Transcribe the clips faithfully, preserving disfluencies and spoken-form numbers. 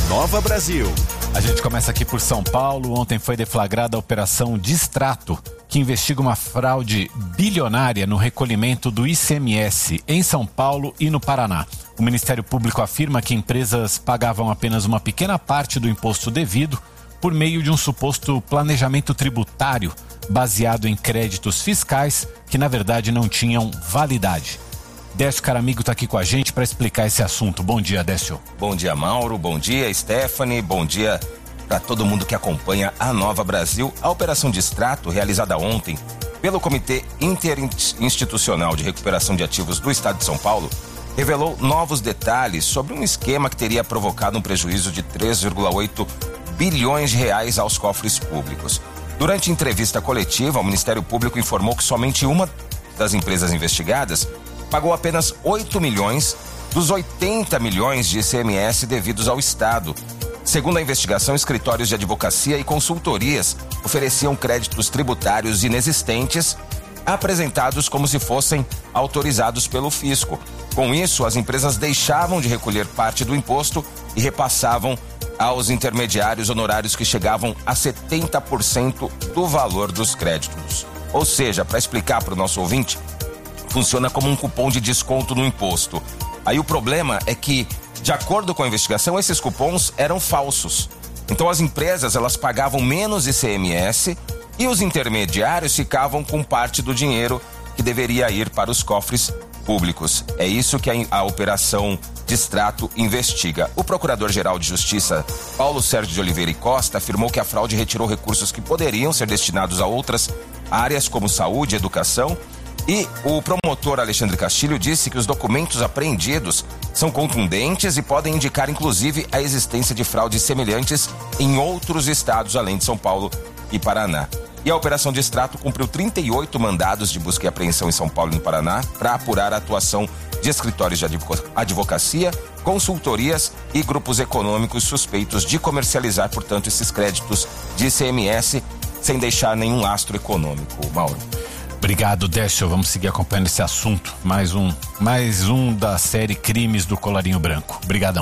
Nova Brasil. A gente começa aqui por São Paulo. Ontem foi deflagrada a Operação Distrato, que investiga uma fraude bilionária no recolhimento do I C M S em São Paulo e no Paraná. O Ministério Público afirma que empresas pagavam apenas uma pequena parte do imposto devido por meio de um suposto planejamento tributário baseado em créditos fiscais que, na verdade, não tinham validade. Décio Caramigo está aqui com a gente para explicar esse assunto. Bom dia, Décio. Bom dia, Mauro. Bom dia, Stephanie. Bom dia para todo mundo que acompanha a Nova Brasil. A Operação Distrato, realizada ontem pelo Comitê Interinstitucional de Recuperação de Ativos do Estado de São Paulo, revelou novos detalhes sobre um esquema que teria provocado um prejuízo de três vírgula oito bilhões de reais aos cofres públicos. Durante entrevista coletiva, o Ministério Público informou que somente uma das empresas investigadas pagou apenas oito milhões dos oitenta milhões de I C M S devidos ao Estado. Segundo a investigação, escritórios de advocacia e consultorias ofereciam créditos tributários inexistentes, apresentados como se fossem autorizados pelo fisco. Com isso, as empresas deixavam de recolher parte do imposto e repassavam aos intermediários honorários que chegavam a setenta por cento do valor dos créditos. Ou seja, para explicar para o nosso ouvinte, funciona como um cupom de desconto no imposto. Aí o problema é que, de acordo com a investigação, esses cupons eram falsos. Então as empresas, elas pagavam menos I C M S e os intermediários ficavam com parte do dinheiro que deveria ir para os cofres públicos. É isso que a, a Operação Distrato investiga. O Procurador-Geral de Justiça, Paulo Sérgio de Oliveira e Costa, afirmou que a fraude retirou recursos que poderiam ser destinados a outras áreas como saúde e educação. E o promotor Alexandre Castilho disse que os documentos apreendidos são contundentes e podem indicar, inclusive, a existência de fraudes semelhantes em outros estados, além de São Paulo e Paraná. E a Operação Distrato cumpriu trinta e oito mandados de busca e apreensão em São Paulo e no Paraná para apurar a atuação de escritórios de advocacia, consultorias e grupos econômicos suspeitos de comercializar, portanto, esses créditos de I C M S sem deixar nenhum lastro econômico. Mauro. Obrigado, Décio. Vamos seguir acompanhando esse assunto. Mais um, mais um da série Crimes do Colarinho Branco. Obrigadão.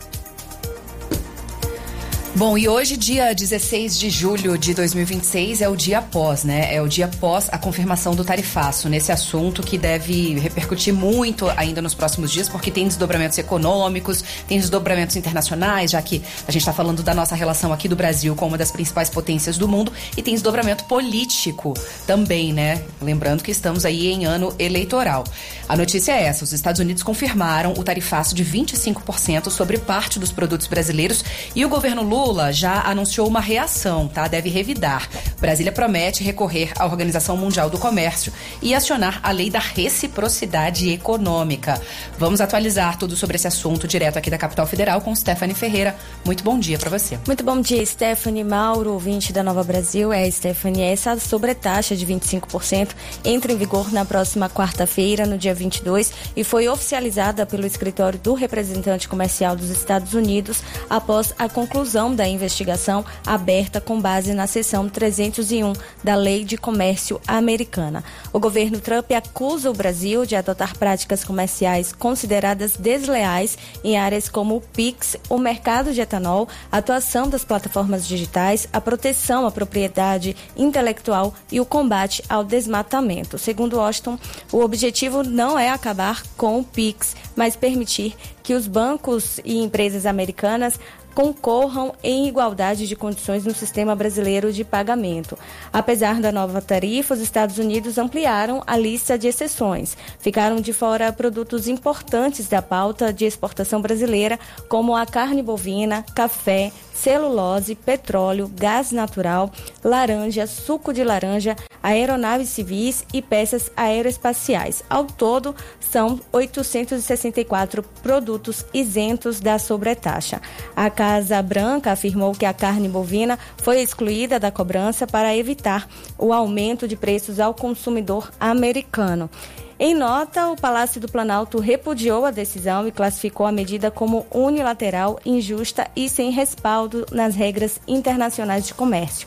Bom, e hoje, dia dezesseis de julho de dois mil e vinte e seis, é o dia após, né? É o dia após a confirmação do tarifaço, nesse assunto que deve repercutir muito ainda nos próximos dias, porque tem desdobramentos econômicos, tem desdobramentos internacionais, já que a gente está falando da nossa relação aqui do Brasil com uma das principais potências do mundo, e tem desdobramento político também, né? Lembrando que estamos aí em ano eleitoral. A notícia é essa: os Estados Unidos confirmaram o tarifaço de vinte e cinco por cento sobre parte dos produtos brasileiros e o governo Lula Lula já anunciou uma reação, tá? Deve revidar. Brasília promete recorrer à Organização Mundial do Comércio e acionar a lei da reciprocidade econômica. Vamos atualizar tudo sobre esse assunto direto aqui da Capital Federal com Stephanie Ferreira. Muito bom dia para você. Muito bom dia, Stephanie. Mauro, ouvinte da Nova Brasil. É, Stephanie, essa sobretaxa de vinte e cinco por cento entra em vigor na próxima quarta-feira, no dia vinte e dois, e foi oficializada pelo escritório do representante comercial dos Estados Unidos após a conclusão da investigação aberta com base na seção trezentos e um da Lei de Comércio Americana. O governo Trump acusa o Brasil de adotar práticas comerciais consideradas desleais em áreas como o Pix, o mercado de etanol, a atuação das plataformas digitais, a proteção à propriedade intelectual e o combate ao desmatamento. Segundo Washington, o objetivo não é acabar com o Pix, mas permitir que os bancos e empresas americanas concorram em igualdade de condições no sistema brasileiro de pagamento. Apesar da nova tarifa, os Estados Unidos ampliaram a lista de exceções. Ficaram de fora produtos importantes da pauta de exportação brasileira, como a carne bovina, café, celulose, petróleo, gás natural, laranja, suco de laranja, aeronaves civis e peças aeroespaciais. Ao todo, são oitocentos e sessenta e quatro produtos isentos da sobretaxa. A Casa Branca afirmou que a carne bovina foi excluída da cobrança para evitar o aumento de preços ao consumidor americano. Em nota, o Palácio do Planalto repudiou a decisão e classificou a medida como unilateral, injusta e sem respaldo nas regras internacionais de comércio.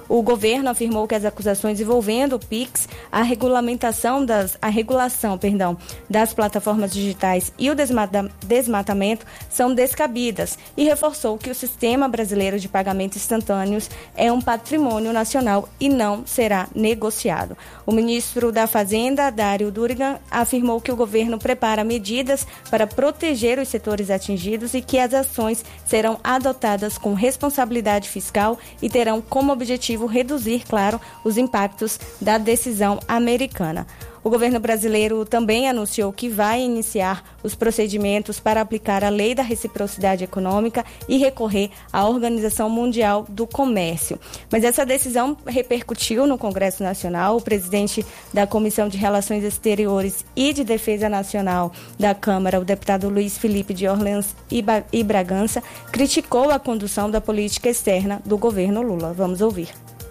O governo afirmou que as acusações envolvendo o Pix, a regulamentação das, a regulação, perdão, das plataformas digitais e o desmata, desmatamento são descabidas e reforçou que o sistema brasileiro de pagamentos instantâneos é um patrimônio nacional e não será negociado. O ministro da Fazenda, Dário Durigan, afirmou que o governo prepara medidas para proteger os setores atingidos e que as ações serão adotadas com responsabilidade fiscal e terão como objetivo reduzir, claro, os impactos da decisão americana. O governo brasileiro também anunciou que vai iniciar os procedimentos para aplicar a lei da reciprocidade econômica e recorrer à Organização Mundial do Comércio. Mas essa decisão repercutiu no Congresso Nacional. O presidente da Comissão de Relações Exteriores e de Defesa Nacional da Câmara, o deputado Luiz Felipe de Orleans e Bragança, criticou a condução da política externa do governo Lula. Vamos ouvir.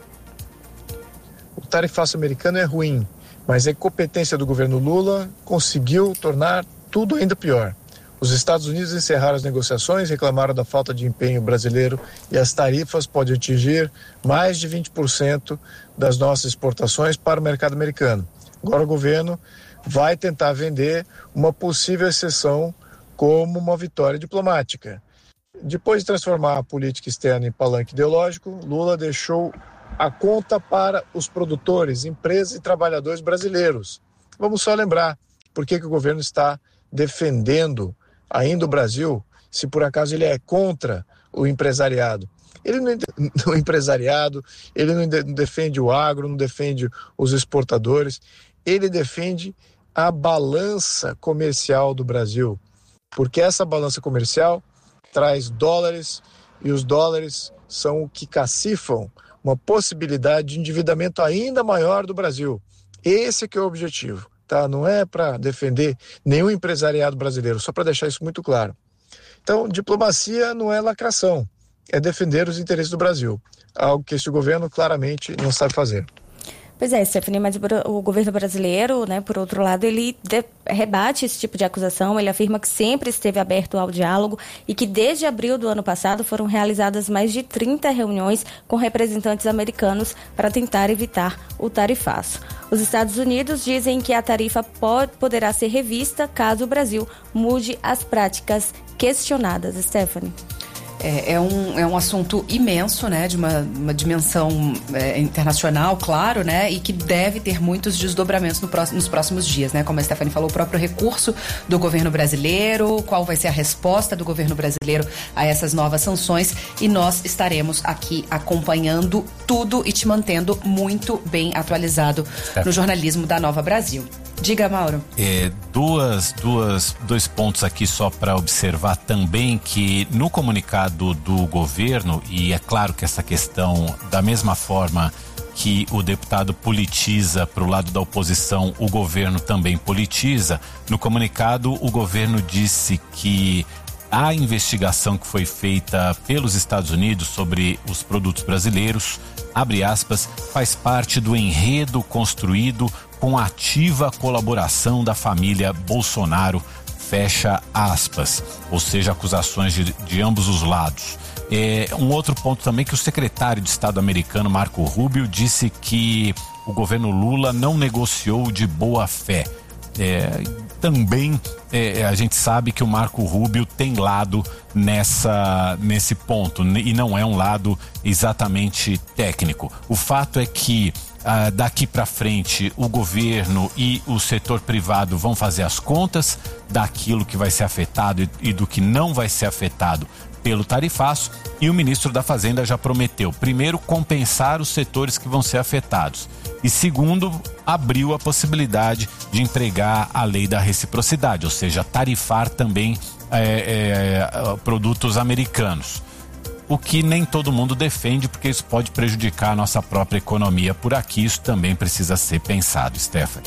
O tarifaço americano é ruim, mas a incompetência do governo Lula conseguiu tornar tudo ainda pior. Os Estados Unidos encerraram as negociações, reclamaram da falta de empenho brasileiro e as tarifas podem atingir mais de vinte por cento das nossas exportações para o mercado americano. Agora o governo vai tentar vender uma possível exceção como uma vitória diplomática. Depois de transformar a política externa em palanque ideológico, Lula deixou a conta para os produtores, empresas e trabalhadores brasileiros. Vamos só lembrar por que que o governo está defendendo ainda o Brasil, se por acaso ele é contra o empresariado. Ele não é o empresariado, ele não defende o agro, não defende os exportadores, ele defende a balança comercial do Brasil, porque essa balança comercial traz dólares e os dólares são o que cacifam uma possibilidade de endividamento ainda maior do Brasil. Esse que é o objetivo, tá? Não é para defender nenhum empresariado brasileiro, só para deixar isso muito claro. Então, diplomacia não é lacração, é defender os interesses do Brasil, algo que esse governo claramente não sabe fazer. Pois é, Stephanie, mas o governo brasileiro, né, por outro lado, ele de, rebate esse tipo de acusação. Ele afirma que sempre esteve aberto ao diálogo e que desde abril do ano passado foram realizadas mais de trinta reuniões com representantes americanos para tentar evitar o tarifaço. Os Estados Unidos dizem que a tarifa pode, poderá ser revista caso o Brasil mude as práticas questionadas. Stephanie. É, é, um, é um assunto imenso, né, de uma, uma dimensão é, internacional, claro, né, e que deve ter muitos desdobramentos no próximo, nos próximos dias, né, como a Stephanie falou, o próprio recurso do governo brasileiro, qual vai ser a resposta do governo brasileiro a essas novas sanções, e nós estaremos aqui acompanhando tudo e te mantendo muito bem atualizado no jornalismo da Nova Brasil. Diga, Mauro. É, duas, duas, dois pontos aqui só para observar também, que no comunicado do governo, e é claro que essa questão, da mesma forma que o deputado politiza para o lado da oposição, o governo também politiza. No comunicado, o governo disse que a investigação que foi feita pelos Estados Unidos sobre os produtos brasileiros, abre aspas, faz parte do enredo construído com a ativa colaboração da família Bolsonaro, fecha aspas, ou seja, acusações de, de ambos os lados. É, um outro ponto também, que o secretário de Estado americano, Marco Rubio, disse que o governo Lula não negociou de boa fé. É, também é, a gente sabe que o Marco Rubio tem lado nessa, nesse ponto, e não é um lado exatamente técnico. O fato é que ah, daqui para frente o governo e o setor privado vão fazer as contas daquilo que vai ser afetado e, e do que não vai ser afetado pelo tarifaço, e o ministro da Fazenda já prometeu, primeiro, compensar os setores que vão ser afetados, e segundo, abriu a possibilidade de empregar a lei da reciprocidade, ou seja, tarifar também é, é, produtos americanos. O que nem todo mundo defende, porque isso pode prejudicar a nossa própria economia por aqui. Isso também precisa ser pensado, Stephanie.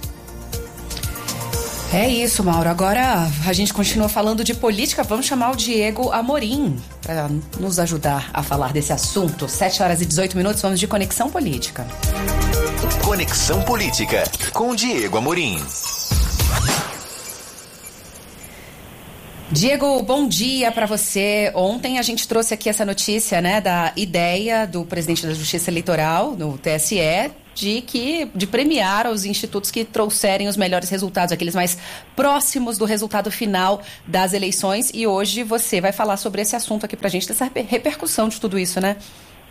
É isso, Mauro. Agora a gente continua falando de política. Vamos chamar o Diego Amorim para nos ajudar a falar desse assunto. sete horas e dezoito minutos, vamos de Conexão Política. Conexão Política, com Diego Amorim. Diego, bom dia para você. Ontem a gente trouxe aqui essa notícia, né, da ideia do presidente da Justiça Eleitoral, no T S E, de que de premiar os institutos que trouxerem os melhores resultados, aqueles mais próximos do resultado final das eleições. E hoje você vai falar sobre esse assunto aqui pra gente, dessa repercussão de tudo isso, né?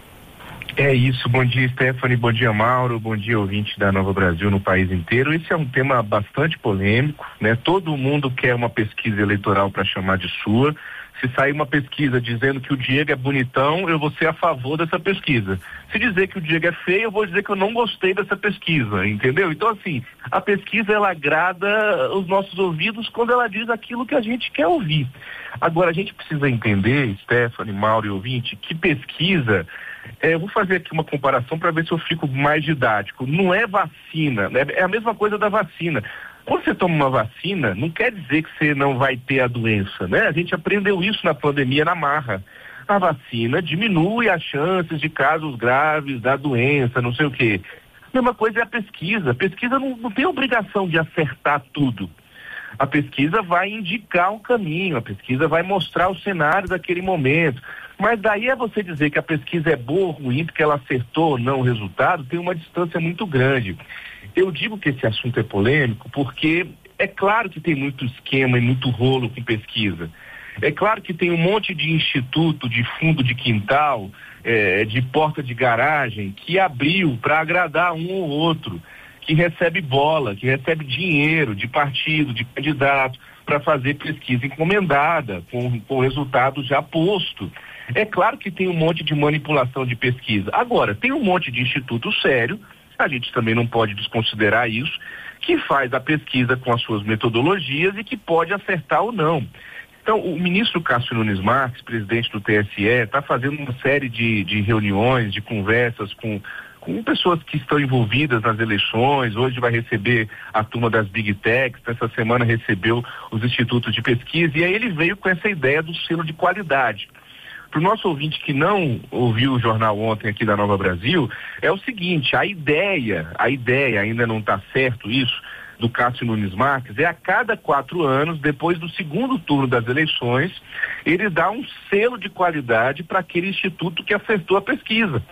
É isso, bom dia Stephanie, bom dia Mauro, bom dia ouvinte da Nova Brasil no país inteiro. Esse é um tema bastante polêmico, né? Todo mundo quer uma pesquisa eleitoral para chamar de sua. Se sair uma pesquisa dizendo que o Diego é bonitão, eu vou ser a favor dessa pesquisa. Se dizer que o Diego é feio, eu vou dizer que eu não gostei dessa pesquisa, entendeu? Então, assim, a pesquisa, ela agrada os nossos ouvidos quando ela diz aquilo que a gente quer ouvir. Agora, a gente precisa entender, Stephanie, Mauro e ouvinte, que pesquisa... É, eu vou fazer aqui uma comparação para ver se eu fico mais didático. Não é vacina, né? É a mesma coisa da vacina. Quando você toma uma vacina, não quer dizer que você não vai ter a doença, né? A gente aprendeu isso na pandemia, na marra. A vacina diminui as chances de casos graves da doença, não sei o quê. A mesma coisa é a pesquisa. A pesquisa não, não tem obrigação de acertar tudo. A pesquisa vai indicar um caminho, a pesquisa vai mostrar o cenário daquele momento. Mas daí é você dizer que a pesquisa é boa ou ruim, porque ela acertou ou não o resultado, tem uma distância muito grande. Eu digo que esse assunto é polêmico porque é claro que tem muito esquema e muito rolo com pesquisa. É claro que tem um monte de instituto, de fundo de quintal, é, de porta de garagem, que abriu para agradar um ou outro, que recebe bola, que recebe dinheiro de partido, de candidato, para fazer pesquisa encomendada, com, com resultado já posto. É claro que tem um monte de manipulação de pesquisa. Agora, tem um monte de instituto sério, a gente também não pode desconsiderar isso, que faz a pesquisa com as suas metodologias e que pode acertar ou não. Então, o ministro Cássio Nunes Marques, presidente do T S E, está fazendo uma série de, de reuniões, de conversas com, com pessoas que estão envolvidas nas eleições. Hoje vai receber a turma das Big Techs, essa semana recebeu os institutos de pesquisa, e aí ele veio com essa ideia do selo de qualidade. Para o nosso ouvinte que não ouviu o jornal ontem aqui da Nova Brasil, é o seguinte, a ideia, a ideia, ainda não está certo isso, do Cássio Nunes Marques, é a cada quatro anos, depois do segundo turno das eleições, ele dá um selo de qualidade para aquele instituto que acertou a pesquisa.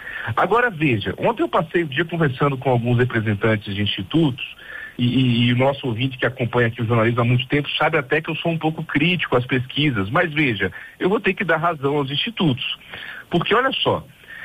Agora veja, ontem eu passei o dia conversando com alguns representantes de institutos, E, e, e o nosso ouvinte que acompanha aqui o jornalismo há muito tempo sabe até que eu sou um pouco crítico às pesquisas, mas veja, eu vou ter que dar razão aos institutos, porque olha só,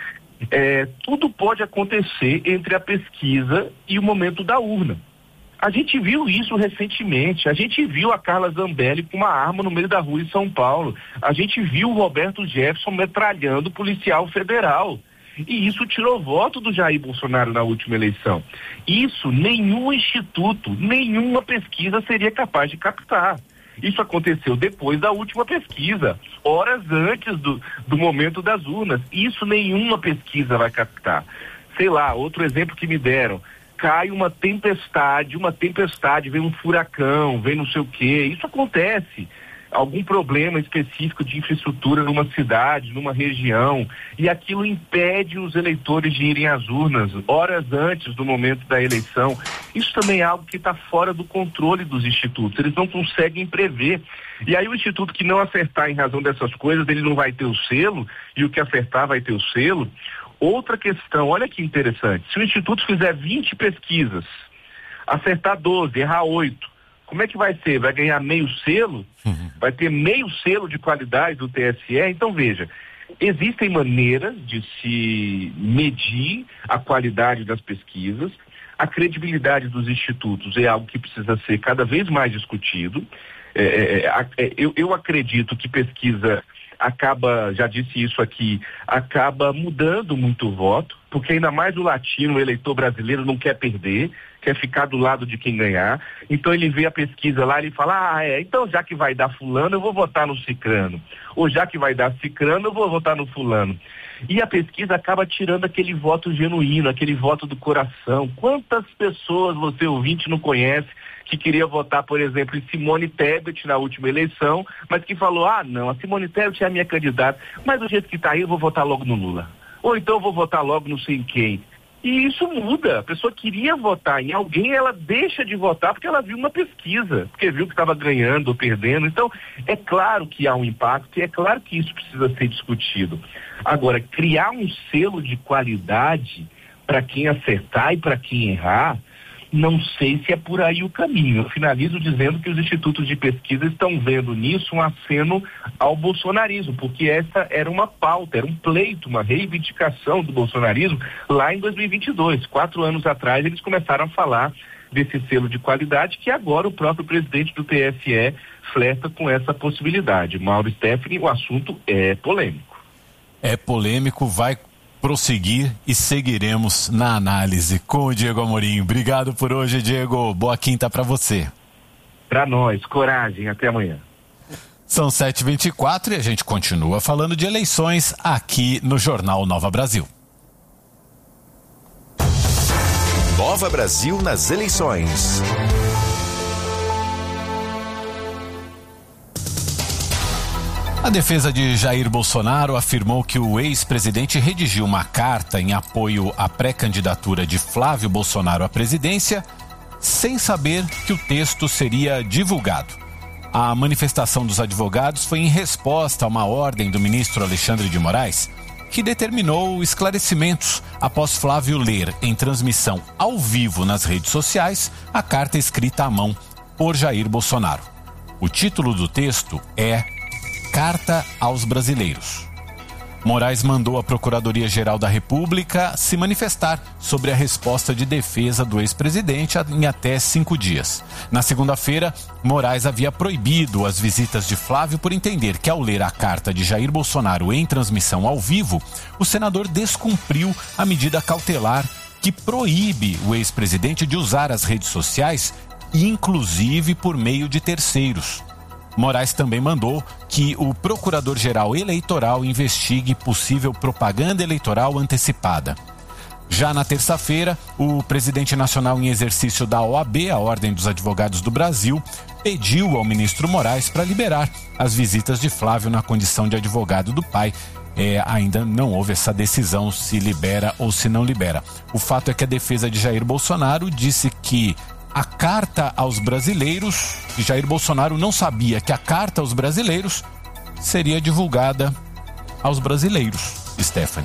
é, tudo pode acontecer entre a pesquisa e o momento da urna. A gente viu isso recentemente, a gente viu a Carla Zambelli com uma arma no meio da rua em São Paulo, a gente viu o Roberto Jefferson metralhando o policial federal. E isso tirou voto do Jair Bolsonaro na última eleição. Isso nenhum instituto, nenhuma pesquisa seria capaz de captar. Isso aconteceu depois da última pesquisa, horas antes do, do momento das urnas. Isso nenhuma pesquisa vai captar. Sei lá, outro exemplo que me deram, cai uma tempestade, uma tempestade, vem um furacão, vem não sei o quê, isso acontece. Algum problema específico de infraestrutura numa cidade, numa região, e aquilo impede os eleitores de irem às urnas horas antes do momento da eleição. Isso também é algo que está fora do controle dos institutos, eles não conseguem prever. E aí o instituto que não acertar em razão dessas coisas, ele não vai ter o selo, e o que acertar vai ter o selo. Outra questão, olha que interessante, se o instituto fizer vinte pesquisas, acertar doze, errar oito, como é que vai ser? Vai ganhar meio selo? Uhum. Vai ter meio selo de qualidade do T S E? Então, veja, existem maneiras de se medir a qualidade das pesquisas, a credibilidade dos institutos é algo que precisa ser cada vez mais discutido. É, é, é, eu, eu acredito que pesquisa acaba, já disse isso aqui, acaba mudando muito o voto, porque ainda mais o latino, o eleitor brasileiro não quer perder, quer ficar do lado de quem ganhar, então ele vê a pesquisa lá e ele fala, ah, é, então já que vai dar fulano, eu vou votar no cicrano, ou já que vai dar cicrano, eu vou votar no fulano. E a pesquisa acaba tirando aquele voto genuíno, aquele voto do coração. Quantas pessoas você, ouvinte, não conhece que queria votar, por exemplo, em Simone Tebet na última eleição, mas que falou, ah, não, a Simone Tebet é a minha candidata, mas do jeito que está aí eu vou votar logo no Lula. Ou então eu vou votar logo não sei em quem. E isso muda. A pessoa queria votar em alguém, ela deixa de votar porque ela viu uma pesquisa, porque viu que estava ganhando ou perdendo. Então, é claro que há um impacto e é claro que isso precisa ser discutido. Agora, criar um selo de qualidade para quem acertar e para quem errar, não sei se é por aí o caminho. Eu finalizo dizendo que os institutos de pesquisa estão vendo nisso um aceno ao bolsonarismo, porque essa era uma pauta, era um pleito, uma reivindicação do bolsonarismo lá em dois mil e vinte e dois. Quatro anos atrás eles começaram a falar desse selo de qualidade que agora o próprio presidente do T S E flerta com essa possibilidade. Mauro Stephanie, o assunto é polêmico. É polêmico, vai prosseguir e seguiremos na análise com o Diego Amorim. Obrigado por hoje, Diego. Boa quinta para você. Para nós, coragem. Até amanhã. São sete e vinte e quatro e a gente continua falando de eleições aqui no Jornal Nova Brasil. Nova Brasil nas eleições. A defesa de Jair Bolsonaro afirmou que o ex-presidente redigiu uma carta em apoio à pré-candidatura de Flávio Bolsonaro à presidência, sem saber que o texto seria divulgado. A manifestação dos advogados foi em resposta a uma ordem do ministro Alexandre de Moraes, que determinou esclarecimentos após Flávio ler em transmissão ao vivo nas redes sociais a carta escrita à mão por Jair Bolsonaro. O título do texto é Carta aos Brasileiros. Moraes mandou a Procuradoria-Geral da República se manifestar sobre a resposta de defesa do ex-presidente em até cinco dias. Na segunda-feira, Moraes havia proibido as visitas de Flávio por entender que, ao ler a carta de Jair Bolsonaro em transmissão ao vivo, o senador descumpriu a medida cautelar que proíbe o ex-presidente de usar as redes sociais, inclusive por meio de terceiros. Moraes também mandou que o Procurador-Geral Eleitoral investigue possível propaganda eleitoral antecipada. Já na terça-feira, o presidente nacional em exercício da O A B, a Ordem dos Advogados do Brasil, pediu ao ministro Moraes para liberar as visitas de Flávio na condição de advogado do pai. É, ainda não houve essa decisão se libera ou se não libera. O fato é que a defesa de Jair Bolsonaro disse que a carta aos brasileiros, e Jair Bolsonaro não sabia que a carta aos brasileiros seria divulgada aos brasileiros, Stephanie.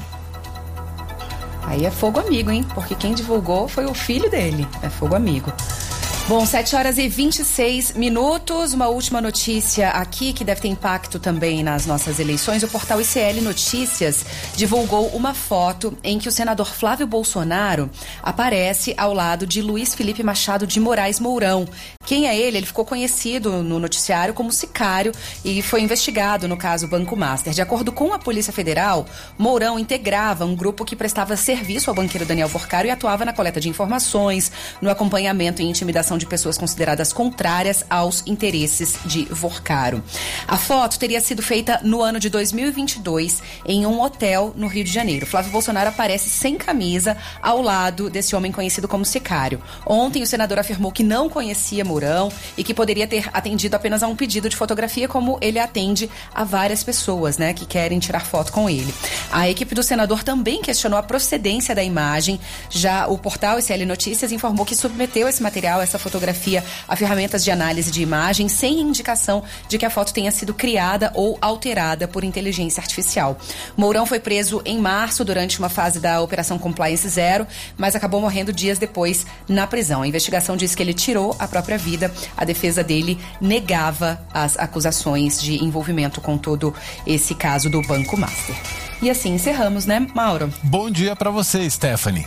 Aí é fogo amigo, hein? Porque quem divulgou foi o filho dele. É fogo amigo. Bom, sete horas e vinte e seis minutos. Uma última notícia aqui que deve ter impacto também nas nossas eleições. O portal I C L Notícias divulgou uma foto em que o senador Flávio Bolsonaro aparece ao lado de Luiz Felipe Machado de Moraes Mourão. Quem é ele? Ele ficou conhecido no noticiário como sicário e foi investigado no caso Banco Master. De acordo com a Polícia Federal, Mourão integrava um grupo que prestava serviço ao banqueiro Daniel Vorcaro e atuava na coleta de informações, no acompanhamento e intimidação de pessoas consideradas contrárias aos interesses de Vorcaro. A foto teria sido feita no ano de dois mil e vinte e dois em um hotel no Rio de Janeiro. Flávio Bolsonaro aparece sem camisa ao lado desse homem conhecido como sicário. Ontem o senador afirmou que não conhecia Mourão e que poderia ter atendido apenas a um pedido de fotografia, como ele atende a várias pessoas, né, que querem tirar foto com ele. A equipe do senador também questionou a procedência da imagem. Já o portal I C L Notícias informou que submeteu esse material, essa fotografia, a ferramentas de análise de imagem sem indicação de que a foto tenha sido criada ou alterada por inteligência artificial. Mourão foi preso em março durante uma fase da Operação Compliance Zero, mas acabou morrendo dias depois na prisão. A investigação diz que ele tirou a própria vida. A defesa dele negava as acusações de envolvimento com todo esse caso do Banco Master. E assim encerramos, né, Mauro? Bom dia pra você, Stephanie.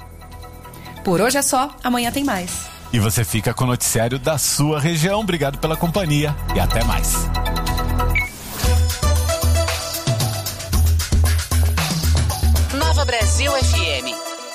Por hoje é só, amanhã tem mais. E você fica com o noticiário da sua região. Obrigado pela companhia e até mais. Nova Brasil F M.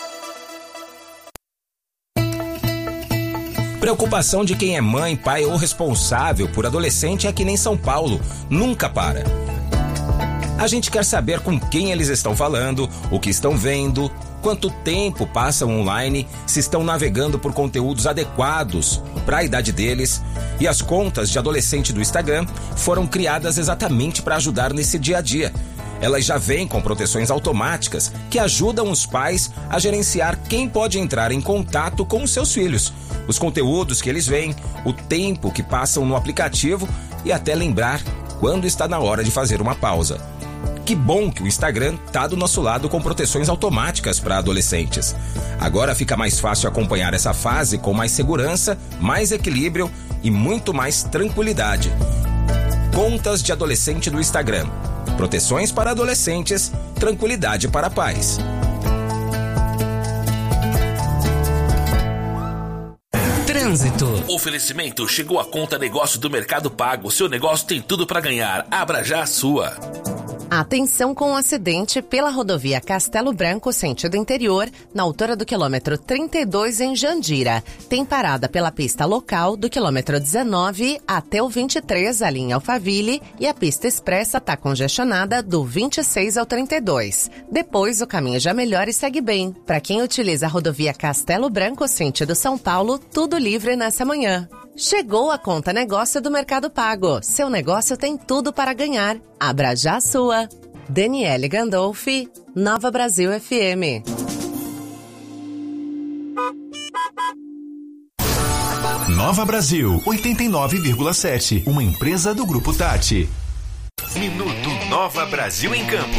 Preocupação de quem é mãe, pai ou responsável por adolescente é que nem São Paulo, nunca para. A gente quer saber com quem eles estão falando, o que estão vendo, quanto tempo passam online, se estão navegando por conteúdos adequados para a idade deles. E as contas de adolescente do Instagram foram criadas exatamente para ajudar nesse dia a dia. Elas já vêm com proteções automáticas que ajudam os pais a gerenciar quem pode entrar em contato com os seus filhos, os conteúdos que eles veem, o tempo que passam no aplicativo e até lembrar quando está na hora de fazer uma pausa. Que bom que o Instagram tá do nosso lado com proteções automáticas para adolescentes. Agora fica mais fácil acompanhar essa fase com mais segurança, mais equilíbrio e muito mais tranquilidade. Contas de adolescente do Instagram. Proteções para adolescentes, tranquilidade para pais. Trânsito. Oferecimento chegou a conta negócio do Mercado Pago. Seu negócio tem tudo para ganhar. Abra já a sua. Atenção com um acidente pela rodovia Castelo Branco, sentido interior, na altura do quilômetro trinta e dois em Jandira. Tem parada pela pista local do quilômetro dezenove até o vinte e três, a linha Alphaville, e a pista expressa está congestionada do vinte e seis ao trinta e dois. Depois o caminho já melhora e segue bem. Para quem utiliza a rodovia Castelo Branco, sentido São Paulo, tudo livre nessa manhã. Chegou a conta negócio do Mercado Pago. Seu negócio tem tudo para ganhar. Abra já a sua. Daniele Gandolfi, Nova Brasil F M. Nova Brasil, oitenta e nove vírgula sete. Uma empresa do Grupo Tati. Minuto Nova Brasil em Campo.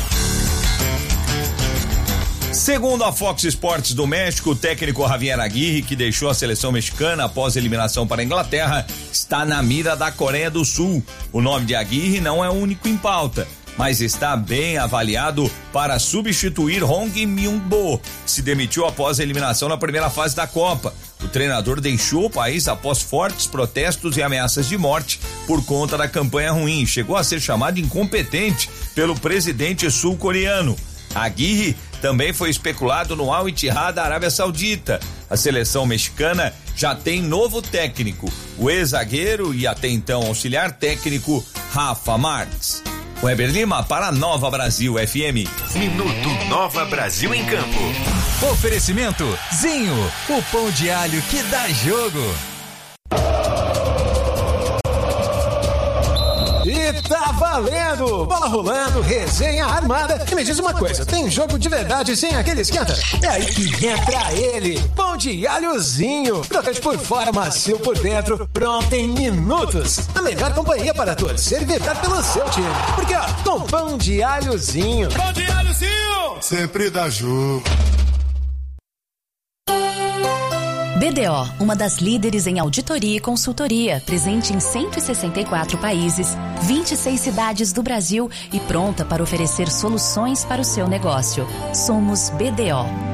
Segundo a Fox Sports do México, o técnico Javier Aguirre, que deixou a seleção mexicana após a eliminação para a Inglaterra, está na mira da Coreia do Sul. O nome de Aguirre não é o único em pauta, mas está bem avaliado para substituir Hong Myung-bo, que se demitiu após a eliminação na primeira fase da Copa. O treinador deixou o país após fortes protestos e ameaças de morte por conta da campanha ruim. Chegou a ser chamado de incompetente pelo presidente sul-coreano. Aguirre também foi especulado no Al Ittihad da Arábia Saudita. A seleção mexicana já tem novo técnico, o ex-zagueiro e até então auxiliar técnico Rafa Marques. Weber Lima para Nova Brasil F M. Minuto Nova Brasil em Campo. Oferecimento Zinho, o pão de alho que dá jogo. E tá valendo! Bola rolando, resenha armada. E me diz uma coisa, tem jogo de verdade sem aquele esquenta? É aí que entra ele, pão de alhozinho. Crocante por fora, macio por dentro, pronto em minutos. A melhor companhia para torcer e vibrar pelo seu time. Porque ó, com pão de alhozinho. Pão de alhozinho! Sempre dá jogo. B D O, uma das líderes em auditoria e consultoria, presente em cento e sessenta e quatro países, vinte e seis cidades do Brasil e pronta para oferecer soluções para o seu negócio. Somos B D O.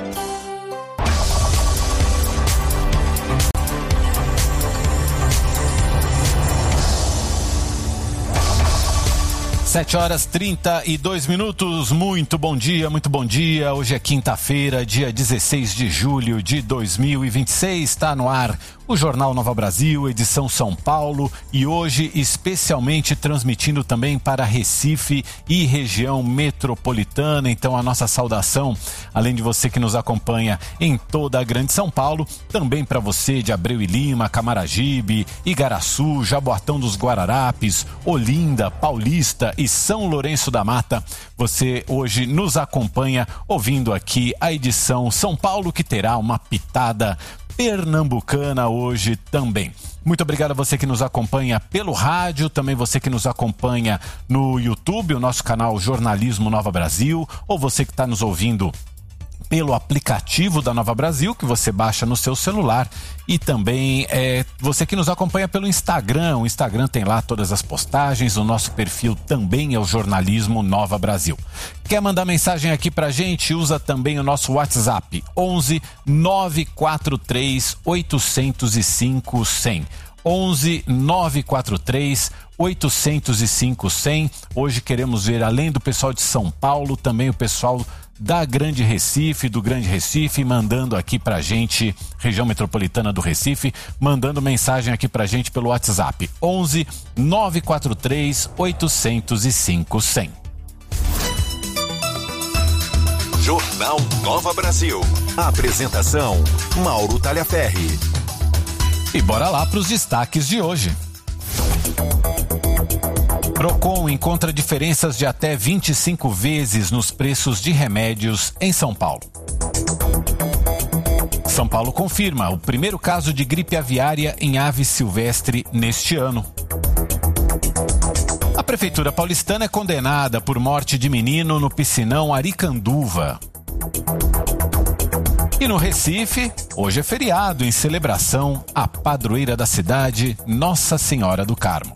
Sete horas trinta e dois minutos, muito bom dia, muito bom dia. Hoje é quinta-feira, dia dezesseis de julho de dois mil e vinte e seis, está no ar o Jornal Nova Brasil, edição São Paulo, e hoje especialmente transmitindo também para Recife e região metropolitana. Então a nossa saudação, além de você que nos acompanha em toda a grande São Paulo, também para você de Abreu e Lima, Camaragibe, Igaraçu, Jaboatão dos Guararapes, Olinda, Paulista e São Lourenço da Mata. Você hoje nos acompanha ouvindo aqui a edição São Paulo, que terá uma pitada pernambucana hoje também. Muito obrigado a você que nos acompanha pelo rádio, também você que nos acompanha no YouTube, o nosso canal Jornalismo Nova Brasil, ou você que está nos ouvindo pelo aplicativo da Nova Brasil, que você baixa no seu celular, e também é, você que nos acompanha pelo Instagram. O Instagram tem lá todas as postagens, o nosso perfil também é o Jornalismo Nova Brasil. Quer mandar mensagem aqui pra gente? Usa também o nosso WhatsApp, onze nove quatro três oito zero cinco cem. onze nove quatro três oito zero cinco cem. Hoje queremos ver, além do pessoal de São Paulo, também o pessoal da Grande Recife, do Grande Recife, mandando aqui pra gente, região metropolitana do Recife, mandando mensagem aqui pra gente pelo WhatsApp, onze nove quatro três oito zero cinco cem. Jornal Nova Brasil. Apresentação, Mauro Talhaferri. E bora lá para os destaques de hoje. Procon encontra diferenças de até vinte e cinco vezes nos preços de remédios em São Paulo. São Paulo confirma o primeiro caso de gripe aviária em ave silvestre neste ano. A Prefeitura paulistana é condenada por morte de menino no piscinão Aricanduva. E no Recife, hoje é feriado em celebração à padroeira da cidade, Nossa Senhora do Carmo.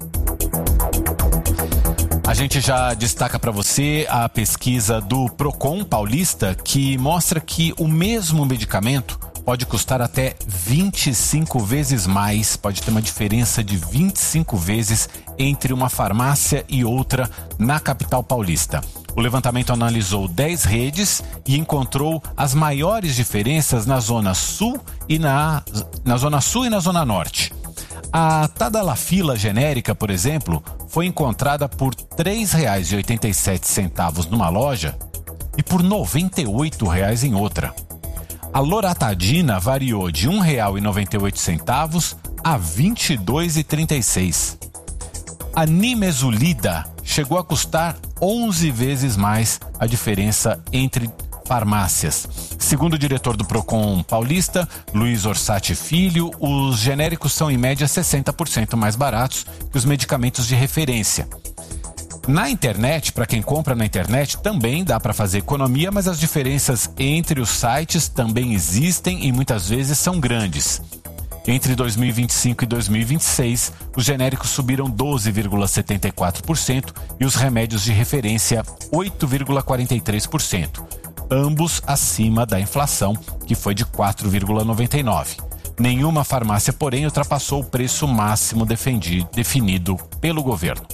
A gente já destaca para você a pesquisa do Procon paulista, que mostra que o mesmo medicamento pode custar até vinte e cinco vezes mais, pode ter uma diferença de vinte e cinco vezes entre uma farmácia e outra na capital paulista. O levantamento analisou dez redes e encontrou as maiores diferenças na zona sul e na, na zona sul e na zona norte. A Tadalafila genérica, por exemplo, foi encontrada por três reais e oitenta e sete centavos numa loja e por noventa e oito reais em outra. A Loratadina variou de um real e noventa e oito centavos a vinte e dois reais e trinta e seis centavos. A Nimesulida chegou a custar onze vezes mais, a diferença entre farmácias. Segundo o diretor do Procon paulista, Luiz Orsatti Filho, os genéricos são em média sessenta por cento mais baratos que os medicamentos de referência. Na internet, para quem compra na internet, também dá para fazer economia, mas as diferenças entre os sites também existem e muitas vezes são grandes. Entre dois mil e vinte e cinco e dois mil e vinte e seis, os genéricos subiram doze vírgula setenta e quatro por cento e os remédios de referência oito vírgula quarenta e três por cento. Ambos acima da inflação, que foi de quatro vírgula noventa e nove por cento. Nenhuma farmácia, porém, ultrapassou o preço máximo defendido, definido pelo governo.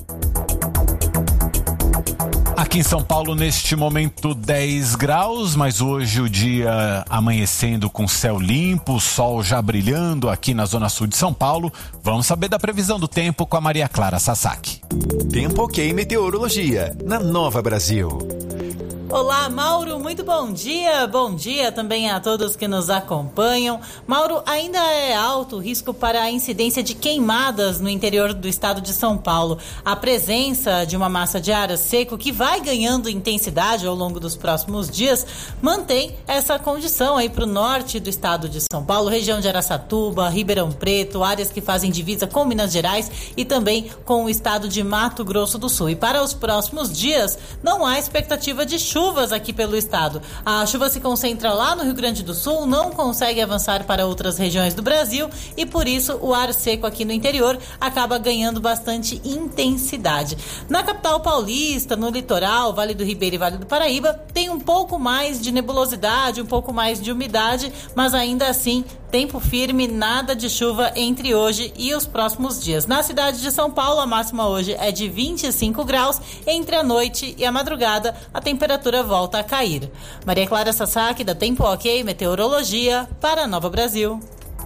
Aqui em São Paulo, neste momento, dez graus, mas hoje o dia amanhecendo com céu limpo, sol já brilhando aqui na zona sul de São Paulo. Vamos saber da previsão do tempo com a Maria Clara Sasaki. Tempo Ok Meteorologia, na Nova Brasil. Olá, Mauro, muito bom dia. Bom dia também a todos que nos acompanham. Mauro, ainda é alto o risco para a incidência de queimadas no interior do estado de São Paulo. A presença de uma massa de ar seco que vai ganhando intensidade ao longo dos próximos dias mantém essa condição aí para o norte do estado de São Paulo, região de Araçatuba, Ribeirão Preto, áreas que fazem divisa com Minas Gerais e também com o estado de Mato Grosso do Sul. E para os próximos dias não há expectativa de chuva. Chuvas aqui pelo estado. A chuva se concentra lá no Rio Grande do Sul, não consegue avançar para outras regiões do Brasil e por isso o ar seco aqui no interior acaba ganhando bastante intensidade. Na capital paulista, no litoral, Vale do Ribeira e Vale do Paraíba, tem um pouco mais de nebulosidade, um pouco mais de umidade, mas ainda assim tempo firme, nada de chuva entre hoje e os próximos dias. Na cidade de São Paulo, a máxima hoje é de vinte e cinco graus. Entre a noite e a madrugada, a temperatura volta a cair. Maria Clara Sasaki, da Tempo Ok Meteorologia, para a Nova Brasil.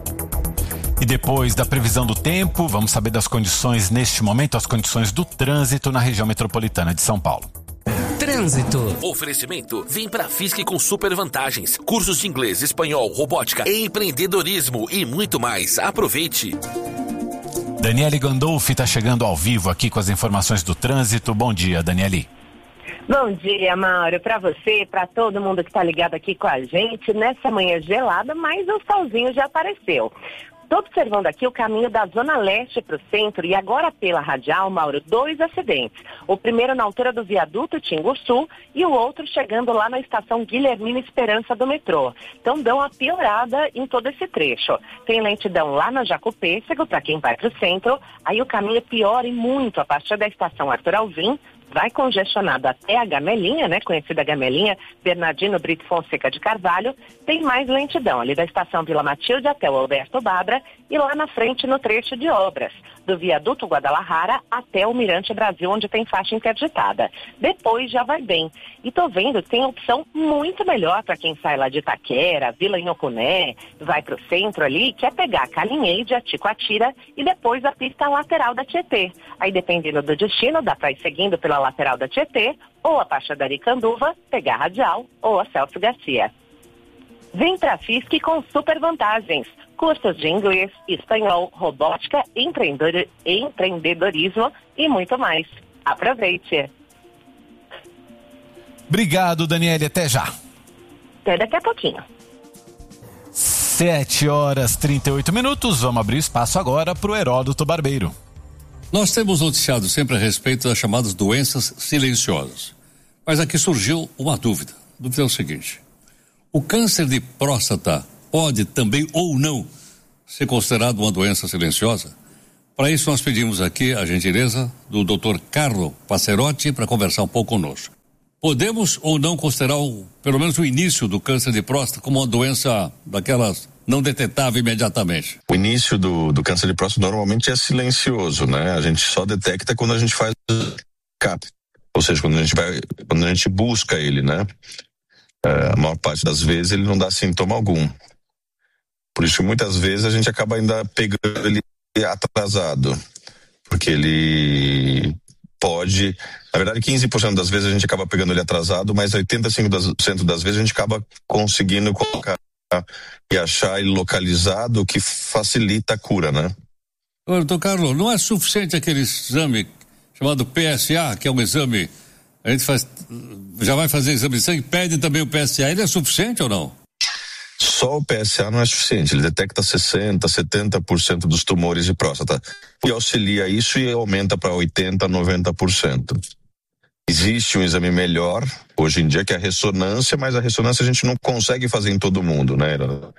E depois da previsão do tempo, vamos saber das condições neste momento, as condições do trânsito na região metropolitana de São Paulo. Trânsito. Oferecimento. Vem pra Fisk com super vantagens. Cursos de inglês, espanhol, robótica, empreendedorismo e muito mais. Aproveite. Daniele Gandolfi está chegando ao vivo aqui com as informações do trânsito. Bom dia, Daniele. Bom dia, Mauro, para você, para todo mundo que está ligado aqui com a gente nessa manhã gelada, mas o solzinho já apareceu. Estou observando aqui o caminho da Zona Leste para o centro e agora pela Radial, Mauro, dois acidentes. O primeiro na altura do viaduto Tinguçu e o outro chegando lá na estação Guilhermina Esperança do metrô. Então dão uma piorada em todo esse trecho. Tem lentidão lá na Jacopêssego para quem vai para o centro, aí o caminho piora e muito a partir da estação Arthur Alvim. Vai congestionado até a Gamelinha, né? Conhecida Gamelinha, Bernardino Brito Fonseca de Carvalho. Tem mais lentidão ali da estação Vila Matilde até o Alberto Babra e lá na frente no trecho de obras, do viaduto Guadalajara até o Mirante Brasil, onde tem faixa interditada. Depois já vai bem. E tô vendo que tem opção muito melhor para quem sai lá de Itaquera, Vila Inhocuné, vai pro centro ali, quer pegar a Calinheide, a Ticoatira e depois a pista lateral da Tietê. Aí dependendo do destino, dá para ir seguindo pela lateral da Tietê, ou a Baixa da Aricanduva, pegar a Radial ou a Celso Garcia. Vem pra Fisk com super vantagens. Cursos de inglês, espanhol, robótica, empreendedor, empreendedorismo e muito mais. Aproveite. Obrigado, Daniele. Até já. Até daqui a pouquinho. sete horas e trinta e oito minutos. Vamos abrir espaço agora para o Heródoto Barbeiro. Nós temos noticiado sempre a respeito das chamadas doenças silenciosas. Mas aqui surgiu uma dúvida. A dúvida é o seguinte: o câncer de próstata pode também ou não ser considerado uma doença silenciosa? Para isso nós pedimos aqui a gentileza do doutor Carlo Passerotti para conversar um pouco conosco. Podemos ou não considerar o, pelo menos o início do câncer de próstata como uma doença daquelas não detetável imediatamente? O início do, do câncer de próstata normalmente é silencioso, né? A gente só detecta quando a gente faz C A P, ou seja, quando a gente vai, quando a gente busca ele, né? É, a maior parte das vezes ele não dá sintoma algum. Por isso muitas vezes a gente acaba ainda pegando ele atrasado, porque ele pode, na verdade quinze por cento das vezes a gente acaba pegando ele atrasado, mas oitenta e cinco por cento das vezes a gente acaba conseguindo colocar e achar ele localizado, o que facilita a cura, né? Ô, doutor Carlos, não é suficiente aquele exame chamado P S A, que é um exame, a gente faz, já vai fazer exame de sangue, pede também o P S A, ele é suficiente ou não? Só o P S A não é suficiente, ele detecta sessenta, setenta por cento dos tumores de próstata e auxilia isso e aumenta para oitenta, noventa por cento. Existe um exame melhor hoje em dia que é a ressonância, mas a ressonância a gente não consegue fazer em todo mundo, né?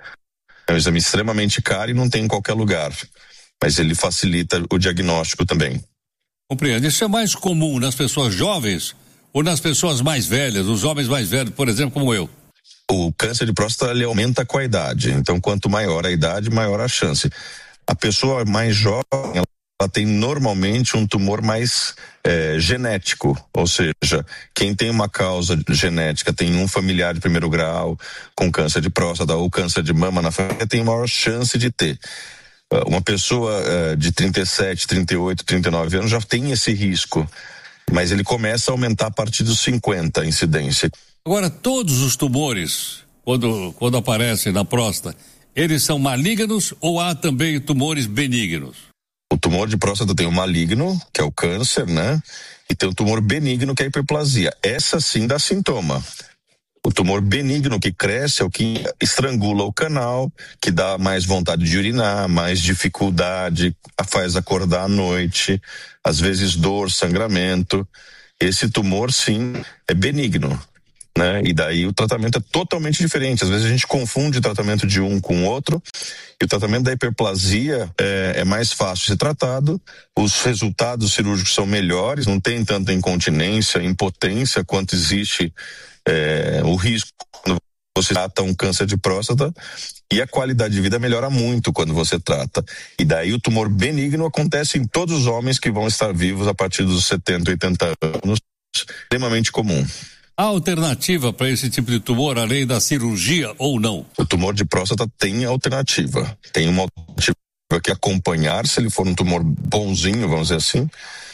É um exame extremamente caro e não tem em qualquer lugar, mas ele facilita o diagnóstico também. Compreendo. Isso é mais comum nas pessoas jovens ou nas pessoas mais velhas, os homens mais velhos, por exemplo, como eu? O câncer de próstata ele aumenta com a idade, então quanto maior a idade, maior a chance. A pessoa mais jovem, ela ela tem normalmente um tumor mais é, genético, ou seja, quem tem uma causa genética, tem um familiar de primeiro grau com câncer de próstata ou câncer de mama na família, tem maior chance de ter. Uma pessoa uh, de trinta e sete, trinta e oito, trinta e nove anos já tem esse risco, mas ele começa a aumentar a partir dos cinquenta, a incidência. Agora, todos os tumores, quando, quando aparecem na próstata, eles são malignos ou há também tumores benignos? O tumor de próstata tem o maligno, que é o câncer, né? E tem o tumor benigno, que é a hiperplasia. Essa sim dá sintoma. O tumor benigno que cresce é o que estrangula o canal, que dá mais vontade de urinar, mais dificuldade, faz acordar à noite, às vezes dor, sangramento. Esse tumor sim é benigno, né? E daí o tratamento é totalmente diferente. Às vezes a gente confunde o tratamento de um com o outro. E o tratamento da hiperplasia é, é mais fácil de ser tratado, os resultados cirúrgicos são melhores, não tem tanta incontinência, impotência quanto existe é, o risco quando você trata um câncer de próstata, e a qualidade de vida melhora muito quando você trata. E daí o tumor benigno acontece em todos os homens que vão estar vivos a partir dos setenta, oitenta anos, extremamente comum. Há alternativa para esse tipo de tumor, além da cirurgia ou não? O tumor de próstata tem alternativa. Tem uma alternativa que acompanhar, se ele for um tumor bonzinho, vamos dizer assim.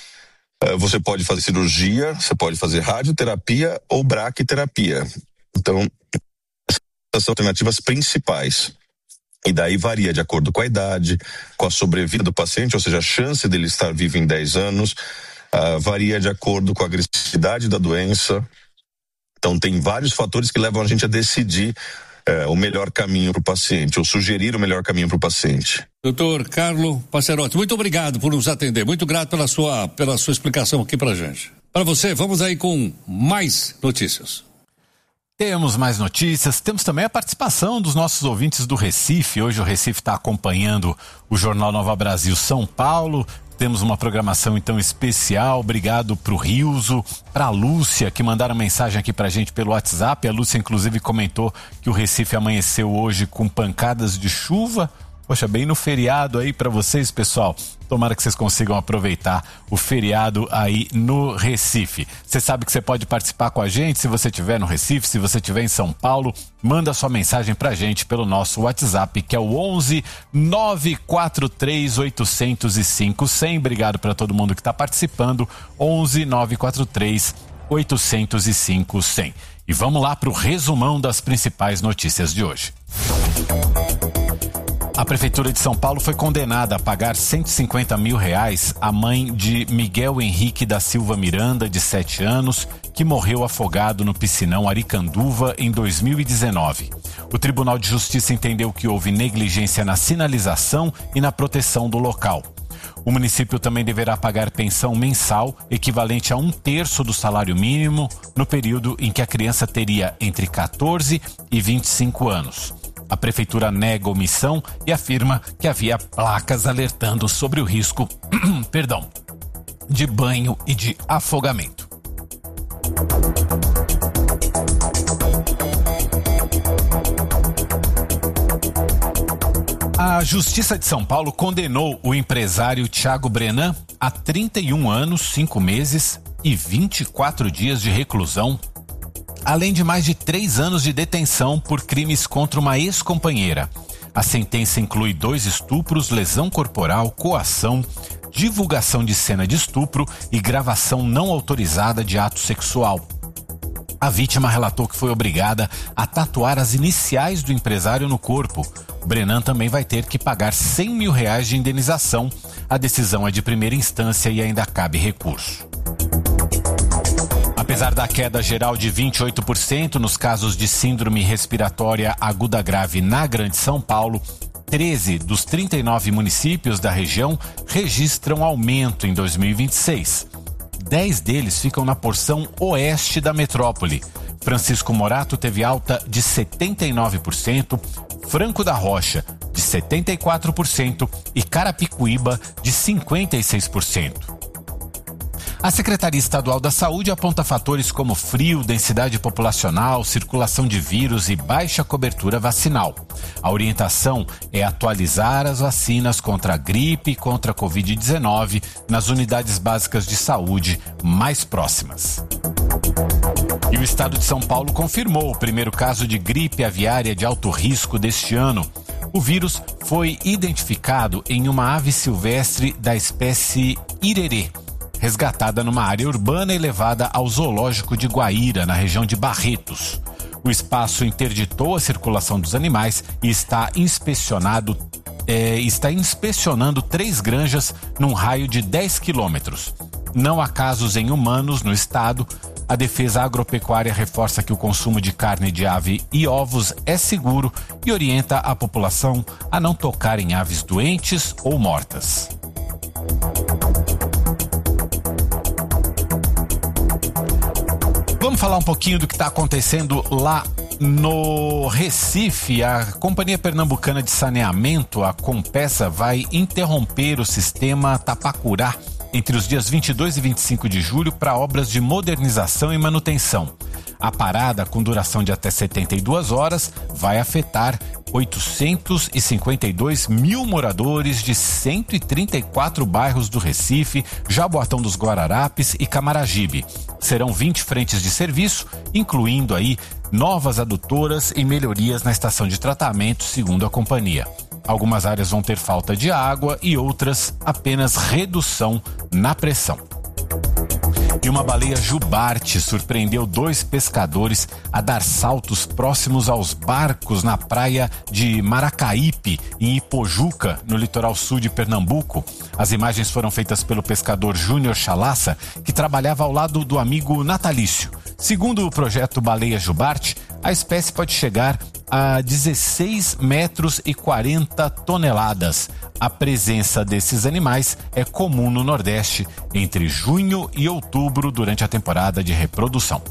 Você pode fazer cirurgia, você pode fazer radioterapia ou braquiterapia. Então, essas são alternativas principais. E daí varia de acordo com a idade, com a sobrevida do paciente, ou seja, a chance dele estar vivo em dez anos, uh, varia de acordo com a agressividade da doença. Então tem vários fatores que levam a gente a decidir eh, o melhor caminho para o paciente, ou sugerir o melhor caminho para o paciente. Doutor Carlo Passerotti, muito obrigado por nos atender, muito grato pela sua, pela sua explicação aqui pra gente. Para você, vamos aí com mais notícias. Temos mais notícias, temos também a participação dos nossos ouvintes do Recife. Hoje o Recife está acompanhando o Jornal Nova Brasil São Paulo. Temos uma programação então especial. Obrigado pro Rilzo, pra Lúcia, que mandaram mensagem aqui pra gente pelo WhatsApp. A Lúcia inclusive comentou que o Recife amanheceu hoje com pancadas de chuva. Poxa, bem no feriado aí pra vocês, pessoal. Tomara que vocês consigam aproveitar o feriado aí no Recife. Você sabe que você pode participar com a gente se você estiver no Recife, se você estiver em São Paulo. Manda sua mensagem pra gente pelo nosso WhatsApp, que é o onze nove quatro três oito zero cinco zero zero. Obrigado para todo mundo que está participando. onze nove quatro três oito zero cinco zero zero. E vamos lá pro resumão das principais notícias de hoje. A Prefeitura de São Paulo foi condenada a pagar cento e cinquenta mil reais à mãe de Miguel Henrique da Silva Miranda, de sete anos, que morreu afogado no piscinão Aricanduva em dois mil e dezenove. O Tribunal de Justiça entendeu que houve negligência na sinalização e na proteção do local. O município também deverá pagar pensão mensal equivalente a um terço do salário mínimo no período em que a criança teria entre quatorze e vinte e cinco anos. A prefeitura nega omissão e afirma que havia placas alertando sobre o risco, perdão, de banho e de afogamento. A Justiça de São Paulo condenou o empresário Thiago Brenan a trinta e um anos, cinco meses e vinte e quatro dias de reclusão, além de mais de três anos de detenção por crimes contra uma ex-companheira. A sentença inclui dois estupros, lesão corporal, coação, divulgação de cena de estupro e gravação não autorizada de ato sexual. A vítima relatou que foi obrigada a tatuar as iniciais do empresário no corpo. Brenan também vai ter que pagar cem mil reais de indenização. A decisão é de primeira instância e ainda cabe recurso. Apesar da queda geral de vinte e oito por cento nos casos de síndrome respiratória aguda grave na Grande São Paulo, treze dos trinta e nove municípios da região registram aumento em dois mil e vinte e seis. dez deles ficam na porção oeste da metrópole. Francisco Morato teve alta de setenta e nove por cento, Franco da Rocha de setenta e quatro por cento e Carapicuíba de cinquenta e seis por cento. A Secretaria Estadual da Saúde aponta fatores como frio, densidade populacional, circulação de vírus e baixa cobertura vacinal. A orientação é atualizar as vacinas contra a gripe e contra a covid dezenove nas unidades básicas de saúde mais próximas. E o estado de São Paulo confirmou o primeiro caso de gripe aviária de alto risco deste ano. O vírus foi identificado em uma ave silvestre da espécie Irerê, resgatada numa área urbana e levada ao zoológico de Guaíra, na região de Barretos. O espaço interditou a circulação dos animais e está inspecionado, é, está inspecionando três granjas num raio de dez quilômetros. Não há casos em humanos no estado. A Defesa Agropecuária reforça que o consumo de carne de ave e ovos é seguro e orienta a população a não tocar em aves doentes ou mortas. Vamos falar um pouquinho do que está acontecendo lá no Recife. A Companhia Pernambucana de Saneamento, a Compesa, vai interromper o sistema Tapacurá entre os dias vinte e dois e vinte e cinco de julho para obras de modernização e manutenção. A parada, com duração de até setenta e duas horas, vai afetar oitocentos e cinquenta e dois mil moradores de cento e trinta e quatro bairros do Recife, Jaboatão dos Guararapes e Camaragibe. Serão vinte frentes de serviço, incluindo aí novas adutoras e melhorias na estação de tratamento, segundo a companhia. Algumas áreas vão ter falta de água e outras apenas redução na pressão. E uma baleia jubarte surpreendeu dois pescadores a dar saltos próximos aos barcos na praia de Maracaípe, em Ipojuca, no litoral sul de Pernambuco. As imagens foram feitas pelo pescador Júnior Chalassa, que trabalhava ao lado do amigo natalício. Segundo o projeto Baleia Jubarte, a espécie pode chegar a dezesseis metros e quarenta toneladas. A presença desses animais é comum no Nordeste entre junho e outubro durante a temporada de reprodução.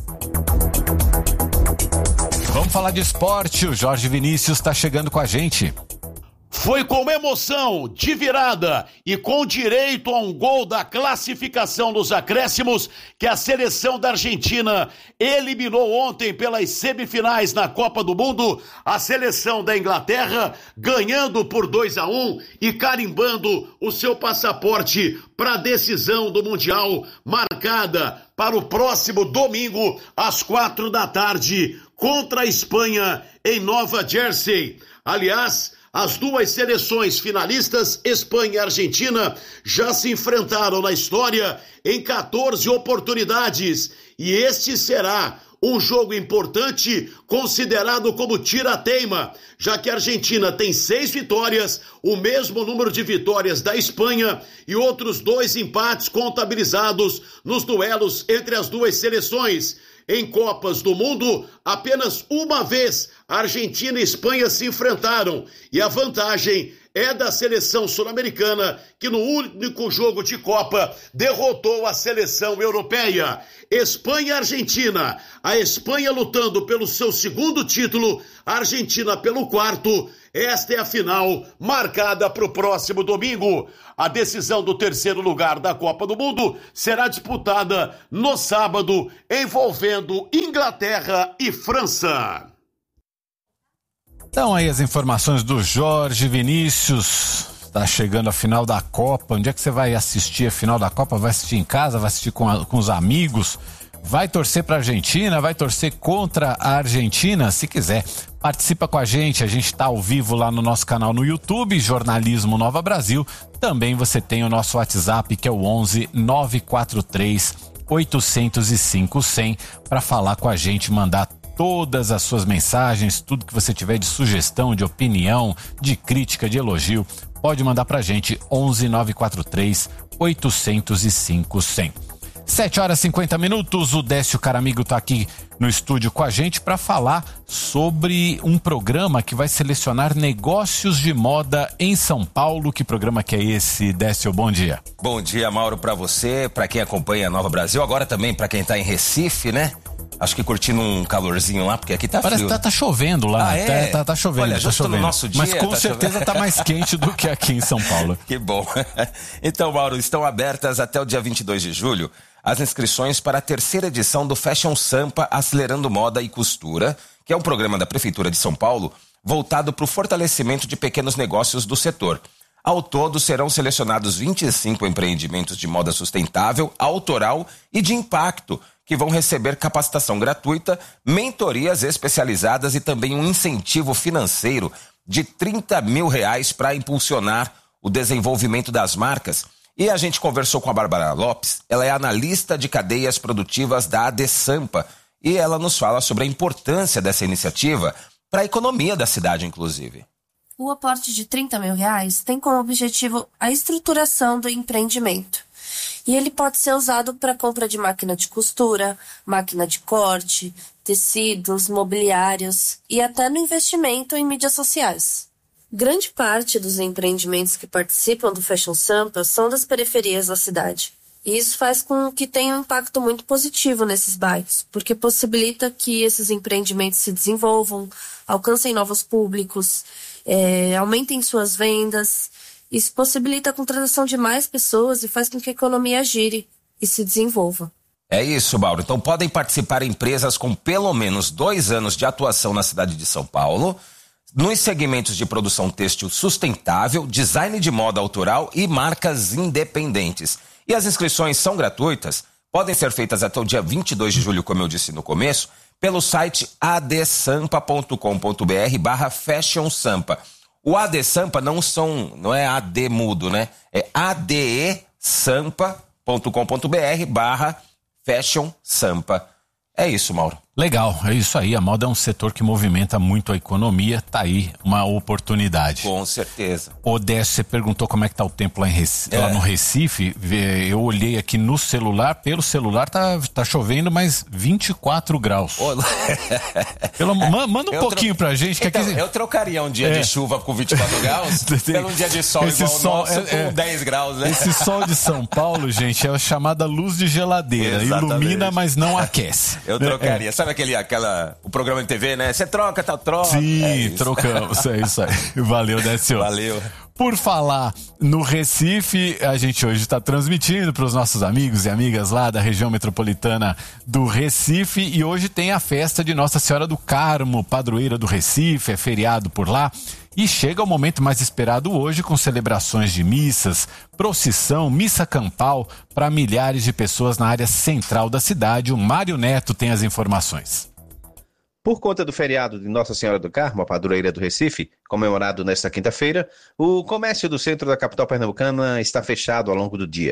Vamos falar de esporte. O Jorge Vinícius está chegando com a gente. Foi com emoção, de virada e com direito a um gol da classificação dos acréscimos que a seleção da Argentina eliminou ontem pelas semifinais na Copa do Mundo a seleção da Inglaterra, ganhando por dois a um e carimbando o seu passaporte para a decisão do Mundial, marcada para o próximo domingo às quatro da tarde contra a Espanha em Nova Jersey. Aliás, as duas seleções finalistas, Espanha e Argentina, já se enfrentaram na história em quatorze oportunidades e este será Um jogo importante, considerado como tira-teima, já que a Argentina tem seis vitórias, o mesmo número de vitórias da Espanha e outros dois empates contabilizados nos duelos entre as duas seleções. Em Copas do Mundo, apenas uma vez a Argentina e a Espanha se enfrentaram e a vantagem é da seleção sul-americana, que no único jogo de Copa derrotou a seleção europeia. Espanha e Argentina. A Espanha lutando pelo seu segundo título, a Argentina pelo quarto. Esta é a final marcada para o próximo domingo. A decisão do terceiro lugar da Copa do Mundo será disputada no sábado, envolvendo Inglaterra e França. Então aí as informações do Jorge Vinícius. Tá chegando a final da Copa. Onde é que você vai assistir a final da Copa? Vai assistir em casa? Vai assistir com, a, com os amigos? Vai torcer pra Argentina? Vai torcer contra a Argentina? Se quiser, participa com a gente. A gente tá ao vivo lá no nosso canal no YouTube, Jornalismo Nova Brasil. Também você tem o nosso WhatsApp, que é o onze nove quatro três oito zero cinco cem, para falar com a gente, mandar todas as suas mensagens, tudo que você tiver de sugestão, de opinião, de crítica, de elogio, pode mandar pra gente, onze nove quatro três oito zero cinco cem. sete horas e cinquenta minutos, o Décio Caramigo tá aqui no estúdio com a gente para falar sobre um programa que vai selecionar negócios de moda em São Paulo. Que programa que é esse, Décio? Bom dia. Bom dia, Mauro, para você, para quem acompanha a Nova Brasil, agora também para quem tá em Recife, né? Acho que curtindo um calorzinho lá, porque aqui tá Parece frio. Parece que tá, tá chovendo lá. Ah, é? tá, tá, tá chovendo. Olha, tá justo chovendo. no nosso dia. Mas com tá certeza chovendo. Tá mais quente do que aqui em São Paulo. Que bom. Então, Mauro, estão abertas até o dia vinte e dois de julho as inscrições para a terceira edição do Fashion Sampa Acelerando Moda e Costura, que é um programa da Prefeitura de São Paulo voltado para o fortalecimento de pequenos negócios do setor. Ao todo, serão selecionados vinte e cinco empreendimentos de moda sustentável, autoral e de impacto, que vão receber capacitação gratuita, mentorias especializadas e também um incentivo financeiro de trinta mil reais para impulsionar o desenvolvimento das marcas. E a gente conversou com a Bárbara Lopes, ela é analista de cadeias produtivas da ADESAMPA, e ela nos fala sobre a importância dessa iniciativa para a economia da cidade, inclusive. O aporte de trinta mil reais tem como objetivo a estruturação do empreendimento. E ele pode ser usado para compra de máquina de costura, máquina de corte, tecidos, mobiliários e até no investimento em mídias sociais. Grande parte dos empreendimentos que participam do Fashion Sampa são das periferias da cidade. E isso faz com que tenha um impacto muito positivo nesses bairros, porque possibilita que esses empreendimentos se desenvolvam, alcancem novos públicos, é, aumentem suas vendas. Isso possibilita a contratação de mais pessoas e faz com que a economia gire e se desenvolva. É isso, Mauro. Então podem participar empresas com pelo menos dois anos de atuação na cidade de São Paulo, nos segmentos de produção têxtil sustentável, design de moda autoral e marcas independentes. E as inscrições são gratuitas, podem ser feitas até o dia vinte e dois de julho, como eu disse no começo, pelo site adesampa ponto com ponto br barra Fashion Sampa. O ADESAMPA não são, não é A D mudo, né? É adesampa ponto com ponto br barra Fashion Sampa. É isso, Mauro. Legal, é isso aí. A moda é um setor que movimenta muito a economia. Tá aí uma oportunidade. Com certeza. Ô, Décio, você perguntou como é que tá o tempo lá, em Recife, é. lá no Recife. Eu olhei aqui no celular, pelo celular tá, tá chovendo, mas vinte e quatro graus. Olá. Pelo, manda um eu pouquinho tro... pra gente. Que então, aqui... Eu trocaria um dia é. de chuva com vinte e quatro graus pelo um dia de sol esse igual sol, o nosso é, com é, dez graus, né? Esse sol de São Paulo, gente, é a chamada luz de geladeira. Exatamente. Ilumina, mas não aquece. Eu trocaria. É. Sabe aquele, aquela, o programa de T V, né? Você troca, tal, troca. Sim, é trocamos. É isso aí. Valeu, Décio. Valeu. Por falar no Recife, a gente hoje está transmitindo para os nossos amigos e amigas lá da região metropolitana do Recife, e hoje tem a festa de Nossa Senhora do Carmo, padroeira do Recife, é feriado por lá. E chega o momento mais esperado hoje, com celebrações de missas, procissão, missa campal para milhares de pessoas na área central da cidade. O Mário Neto tem as informações. Por conta do feriado de Nossa Senhora do Carmo, a padroeira do Recife, comemorado nesta quinta-feira, o comércio do centro da capital pernambucana está fechado ao longo do dia.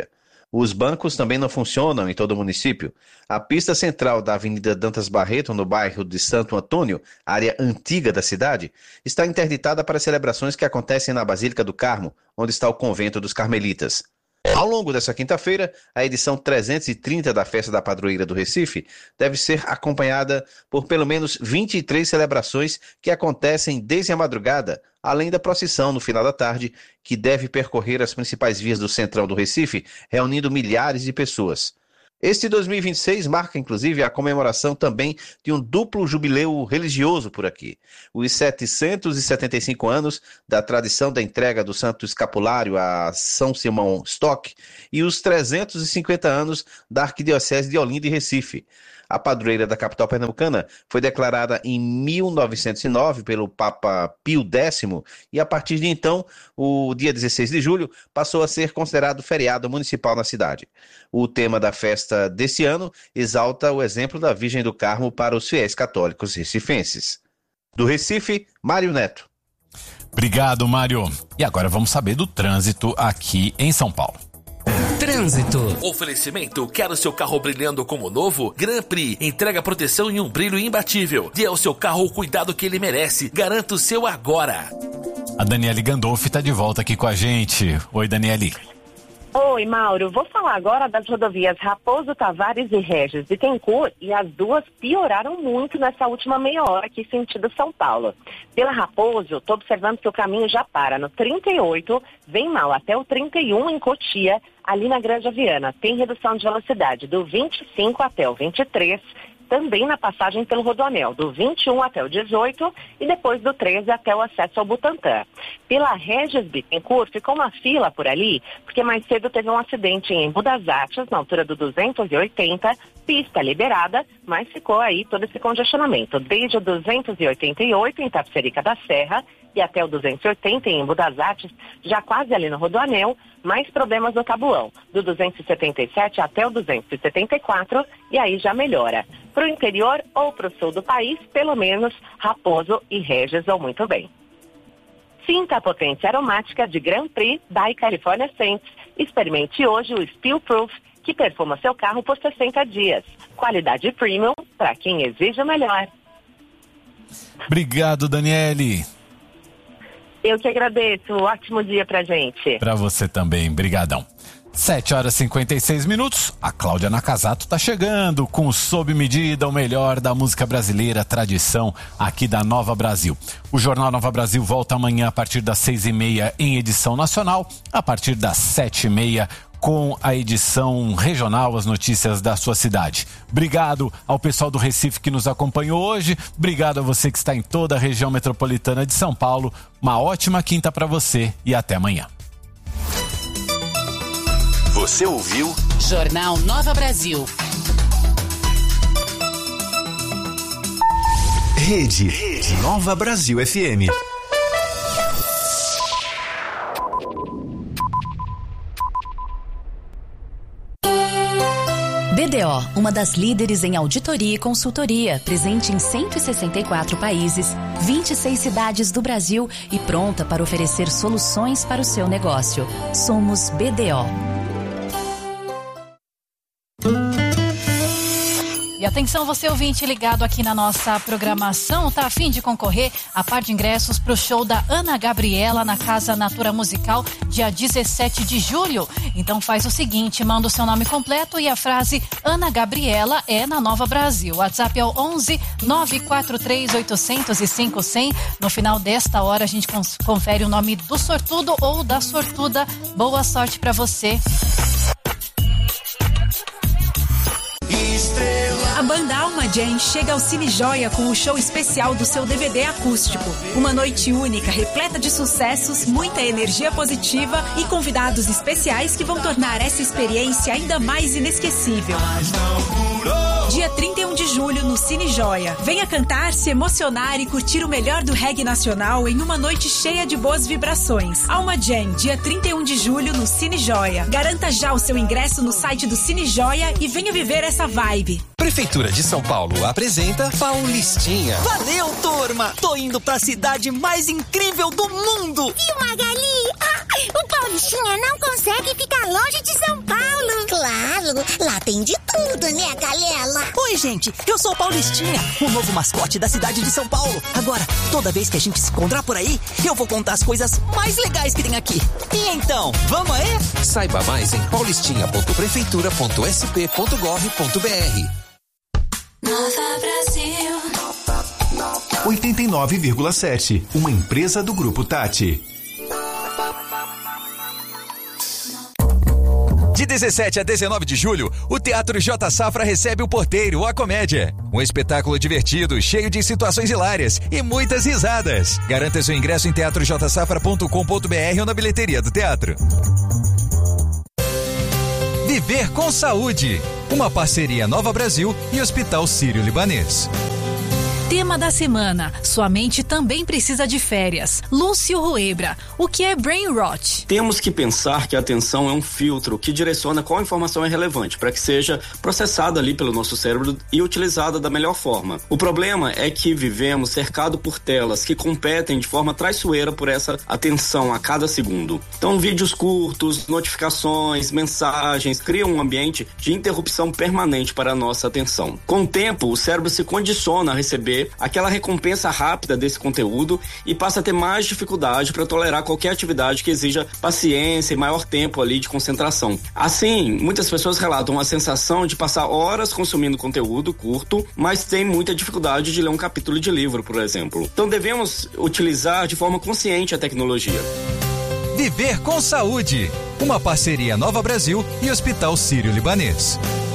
Os bancos também não funcionam em todo o município. A pista central da Avenida Dantas Barreto, no bairro de Santo Antônio, área antiga da cidade, está interditada para celebrações que acontecem na Basílica do Carmo, onde está o convento dos Carmelitas. Ao longo dessa quinta-feira, a edição trezentos e trinta da Festa da Padroeira do Recife deve ser acompanhada por pelo menos vinte e três celebrações que acontecem desde a madrugada, além da procissão no final da tarde, que deve percorrer as principais vias do centrão do Recife, reunindo milhares de pessoas. Este dois mil e vinte e seis marca, inclusive, a comemoração também de um duplo jubileu religioso por aqui. Os setecentos e setenta e cinco anos da tradição da entrega do Santo Escapulário a São Simão Stock e os trezentos e cinquenta anos da Arquidiocese de Olinda e Recife. A padroeira da capital pernambucana foi declarada em mil novecentos e nove pelo Papa Pio Décimo e, a partir de então, o dia dezesseis de julho passou a ser considerado feriado municipal na cidade. O tema da festa desse ano exalta o exemplo da Virgem do Carmo para os fiéis católicos recifenses. Do Recife, Mário Neto. Obrigado, Mário. E agora vamos saber do trânsito aqui em São Paulo. Trânsito. Oferecimento: quer o seu carro brilhando como novo? Grand Prix entrega proteção e um brilho imbatível. Dê ao seu carro o cuidado que ele merece. Garanta o seu agora. A Daniele Gandolfi está de volta aqui com a gente. Oi, Daniele. Oi, Mauro. Vou falar agora das rodovias Raposo Tavares e Regis Bittencourt, e as duas pioraram muito nessa última meia hora aqui sentido São Paulo. Pela Raposo, estou observando que o caminho já para no trinta e oito, vem mal até o trinta e um em Cotia, ali na Granja Viana. Tem redução de velocidade do vinte e cinco até o vinte e três, também na passagem pelo Rodoanel, do vinte e um até o dezoito e depois do treze até o acesso ao Butantã. Pela Regis Bittencourt ficou uma fila por ali, porque mais cedo teve um acidente em Embu das Artes, na altura do duzentos e oitenta, pista liberada, mas ficou aí todo esse congestionamento, desde o duzentos e oitenta e oito em Tapicerica da Serra e até o duzentos e oitenta em Embu das Artes, já quase ali no Rodoanel, mais problemas no Tabuão, do duzentos e setenta e sete até o duzentos e setenta e quatro, e aí já melhora. Para o interior ou para o sul do país, pelo menos Raposo e Regis vão muito bem. Sinta a potência aromática de Grand Prix by California Scents. Experimente hoje o Spill Proof, que perfuma seu carro por sessenta dias. Qualidade premium para quem exige o melhor. Obrigado, Daniele. Eu que agradeço. Ótimo dia pra gente. Pra você também. Brigadão. sete horas e cinquenta e seis minutos. A Cláudia Nakazato tá chegando com Sob Medida, o melhor da música brasileira, tradição aqui da Nova Brasil. O Jornal Nova Brasil volta amanhã a partir das seis e meia em edição nacional, a partir das sete e meia com a edição regional, as notícias da sua cidade. Obrigado ao pessoal do Recife que nos acompanhou hoje. Obrigado a você que está em toda a região metropolitana de São Paulo. Uma ótima quinta para você e até amanhã. Você ouviu? Jornal Nova Brasil. Rede, Rede Nova Brasil F M. B D O, uma das líderes em auditoria e consultoria, presente em cento e sessenta e quatro países, vinte e seis cidades do Brasil e pronta para oferecer soluções para o seu negócio. Somos B D O. E atenção, você ouvinte ligado aqui na nossa programação, tá a fim de concorrer a par de ingressos pro show da Ana Gabriela na Casa Natura Musical, dia dezessete de julho. Então faz o seguinte, manda o seu nome completo e a frase Ana Gabriela é na Nova Brasil. WhatsApp é o onze nove quatro três oito zero zero cinco zero zero. No final desta hora a gente confere o nome do sortudo ou da sortuda. Boa sorte pra você. A banda Alma Jam chega ao Cine Joia com o show especial do seu D V D acústico. Uma noite única, repleta de sucessos, muita energia positiva e convidados especiais que vão tornar essa experiência ainda mais inesquecível. Dia trinta e um de julho no Cine Joia. Venha cantar, se emocionar e curtir o melhor do reggae nacional em uma noite cheia de boas vibrações. Alma Jam, dia trinta e um de julho no Cine Joia. Garanta já o seu ingresso no site do Cine Joia e venha viver essa vibe. Prefeitura de São Paulo apresenta Paulistinha. Valeu, turma! Tô indo pra cidade mais incrível do mundo! E o Magali? Ah, o Paulistinha Paulistinha não consegue ficar longe de São Paulo. Claro, lá tem de tudo, né, Galela? Oi, gente, eu sou Paulistinha, o novo mascote da cidade de São Paulo. Agora, toda vez que a gente se encontrar por aí, eu vou contar as coisas mais legais que tem aqui. E então, vamos aí? Saiba mais em paulistinha ponto prefeitura ponto s p ponto gov ponto b r. Nova Brasil oitenta e nove vírgula sete, uma empresa do Grupo Tati. De dezessete a dezenove de julho, o Teatro J Safra recebe o Porteiro, a Comédia. Um espetáculo divertido, cheio de situações hilárias e muitas risadas. Garanta seu ingresso em teatro j safra ponto com ponto b r ou na bilheteria do teatro. Viver com Saúde, uma parceria Nova Brasil e Hospital Sírio-Libanês. Tema da semana, sua mente também precisa de férias. Lúcio Ruebra, o que é brain rot? Temos que pensar que a atenção é um filtro que direciona qual informação é relevante para que seja processada ali pelo nosso cérebro e utilizada da melhor forma. O problema é que vivemos cercado por telas que competem de forma traiçoeira por essa atenção a cada segundo. Então, vídeos curtos, notificações, mensagens criam um ambiente de interrupção permanente para a nossa atenção. Com o tempo, o cérebro se condiciona a receber aquela recompensa rápida desse conteúdo e passa a ter mais dificuldade para tolerar qualquer atividade que exija paciência e maior tempo ali de concentração. Assim, muitas pessoas relatam a sensação de passar horas consumindo conteúdo curto, mas tem muita dificuldade de ler um capítulo de livro, por exemplo. Então devemos utilizar de forma consciente a tecnologia. Viver com Saúde, uma parceria Nova Brasil e Hospital Sírio-Libanês.